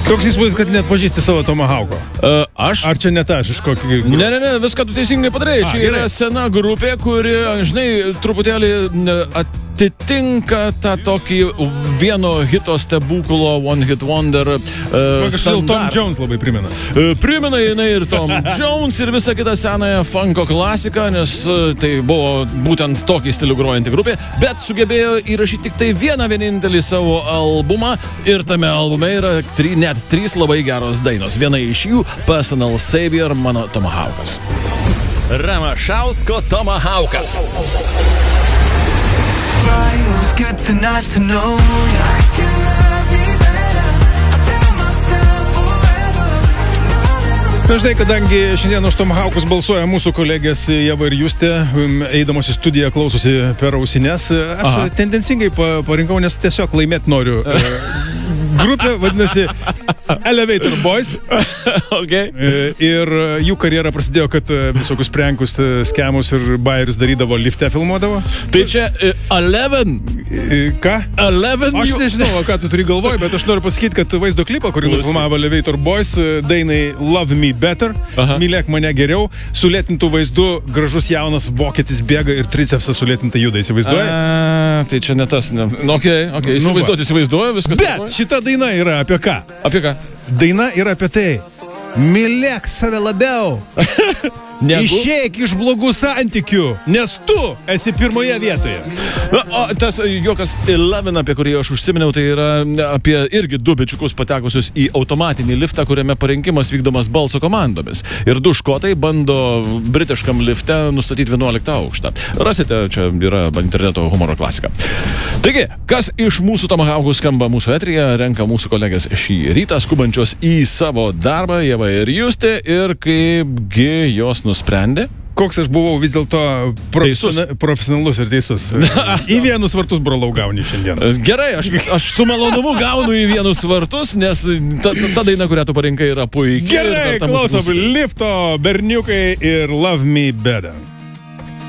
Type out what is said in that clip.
Toks įspūdis, kad net pažįsti savo Tomahawko. Aš? Ar čia net aš iš kokį... Ne, viską tu teisingai padarėjai. Čia yra sena grupė, kuri, žinai, truputėlį atitinka tą tokį vieno hito stebuklo, One Hit Wonder standartą. Tom Jones labai primena. Primena jinai ir Tom Jones ir visą kitą senąją funko klasiką, nes tai buvo būtent tokį stilių grojanti grupė, bet sugebėjo įrašyti tik tai vienintelį savo albumą ir tame albume yra net 3 labai geros dainos. Viena iš jų Personal Savior, mano Tomahawkas. Ramašausko Tomahawkas. Dažnai, kadangi šiandien už Tomahawkus balsuoja mūsų kolegės Ieva ir Justė, eidamos į studiją klausosi per ausines, aš tendencingai parinkau, nes tiesiog laimėti noriu. Grupė vadinasi Elevator Boys. Okay. Ir jų karjera prasidėjo, kad visokius prankus, skemus ir bairius darydavo, lifte filmuodavo. Tai čia 11? Ką? 11? Aš nežinau, ką tu turi galvoj, bet aš noriu pasakyti, kad vaizdo klipą, kurį nufilmavo Elevator Boys, dainai Love Me Better, Mylėk mane geriau, sulėtintų vaizdu, gražus jaunas vokietis bėga ir tricepsas sulėtinta juda, įsivaizduoja? Tai čia ne tas, ne. Okay. Įsivaizduoju, viskas. Bet šita daina yra apie ką? Apie ką? Daina yra apie tai. Mylėk save labiau. Išeik iš blogų santykių, nes tu esi pirmoje vietoje. O tas juokas 11, apie kurį aš užsiminiau, tai yra apie irgi 2 bičiukus patekusius į automatinį liftą, kuriame parinkimas vykdomas balso komandomis. Ir 2 škotai bando britiškam lifte nustatyti 11 aukštą. Rasite, čia yra interneto humoro klasika. Taigi, kas iš mūsų Tomahawkų skamba mūsų eteryje, renka mūsų kolegės šį rytą, skubančios į savo darbą, Ieva ir Justė, ir kaipgi jos nusprendė? Koks aš buvau vis dėlto profesionalus ir teisus. Į vienus vartus, brolau, gauni šiandien. Gerai, aš su malonumu gaunu į vienus vartus, nes ta daina, kurią tu parinkai, yra puikiai. Gerai, klausom, Lifto berniukai ir Love Me Better.